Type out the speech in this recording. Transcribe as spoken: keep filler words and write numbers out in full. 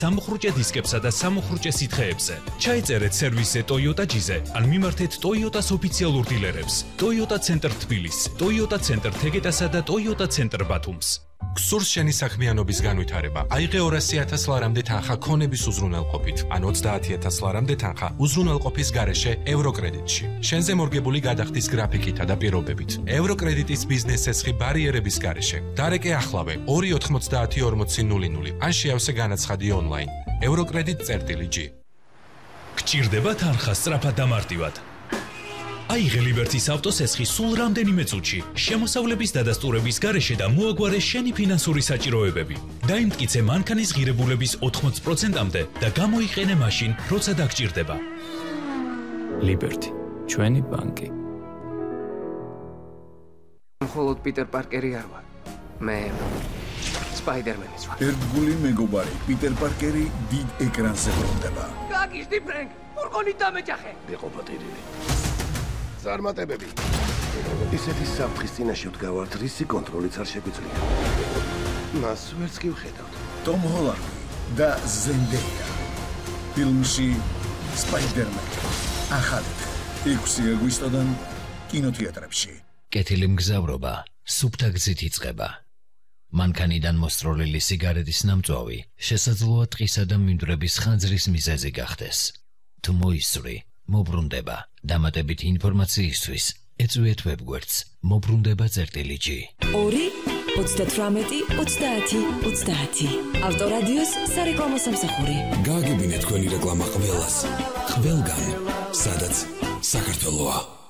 სამუხრუჭე დისკებსა და სამუხრუჭე სითხეებზე. ჩაიწერეთ სერვისზე Toyota G-ზე, ან მიმართეთ Toyota-s ოფიციალურ დილერებს. Toyota Center თბილისს, Toyota Center თეგეტასა და Toyota Center ბათუმს. გსურს შენი საქმიანობის განვითარება. აიღე ორასი ათას ლარამდე თანხა ქონების უზრუნველყოფით, ან ოცდაათი ათას ლარამდე თანხა უზრუნველყოფის გარეშე ევროკრედიტში. შენზე მორგებული გადახდის გრაფიკითა და პირობებით. ევროკრედიტის ბიზნეს ცეცხლი ბარიერების გარეშე. დარეკე ახლავე ორი ოთხმოცდაათი ორმოცი ნული ნული. ან შეავსე განაცხადი ონლაინ. Eurocredit.G. გჭირდება თანხა სწრაფად და მარტივად. აიღე Liberty-s ავტოცესხი სულ რამდენიმე წუთში, შემოსავლების დადასტურების გარეშე და მოაგვარე შენი ფინანსური საჭიროებები. დაიმტკიცე მანქანის ღირებულების ოთხმოცი პროცენტამდე და გამოიყენე მაშინ, როცა დაგჭირდება. Liberty, ჩვენი ბანკი. მხოლოდ პიტერ პარკერი არ ვარ. მე სპაიდერმენის ვარ. ერთგული მეგობარი პიტერ პარკერი დიდ ეკრანზე ბრუნდება. გაგიშდი ფრენკ, ფურგონით დამეჯახე. ვიყო პატირილი. ზარმატებები. ისეთი საფრთხის წინაშე ვდგავართ, რისი კონტროლიც არ შეგვიძლია. მას ვერც კი ვხედავთ. ტომ ჰოლანდი და ზენდეია. ფილმში სპაიდერმენი. ახალი ექვსი აგვისტოდან კინოთეატრებში. კეთილი მგზავრობა სუფთა გზით იწყება. მანქანიდან მოსწროლილი სიგარეტის ნამწვავი შესაძლოა ტყისა და მინდვრების ხანძრის მიზეზი გახდეს. თუ მოისწრი, მობრუნდება. დამატებითი ინფორმაციისთვის ეწვიეთ ვებგვერდს mobrundeba.G. ორი ოცდათვრამეტი ოცდაათი ოცდაათი. ავტორადიოს სარეკლამო სამსახური. გააგებინეთ თქვენი რეკლამა ყველას. ყველგან, სადაც საქართველოა.